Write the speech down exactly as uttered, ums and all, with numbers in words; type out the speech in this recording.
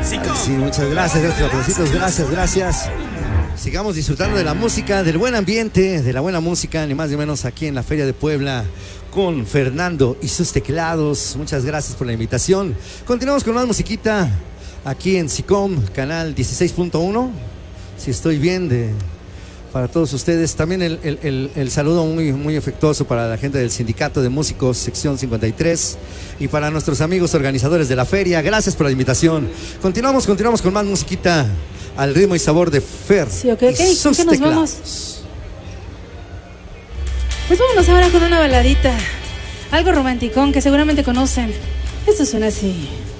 Sí, muchas gracias, gracias, aplausitos, gracias, gracias. Sigamos disfrutando de la música, del buen ambiente, de la buena música, ni más ni menos aquí en la Feria de Puebla con Fernando y sus teclados. Muchas gracias por la invitación. Continuamos con más musiquita aquí en SICOM, canal dieciséis punto uno. Si estoy bien, de, para todos ustedes. También el, el, el, el saludo muy, muy afectuoso para la gente del Sindicato de Músicos, sección cincuenta y tres. Y para nuestros amigos organizadores de la feria, gracias por la invitación. Continuamos, continuamos con más musiquita al ritmo y sabor de Fer. Sí, ok, ok. Y sus ¿Con qué nos teclados. vamos? Pues vámonos ahora con una baladita. Algo romanticón que seguramente conocen. Esto suena así.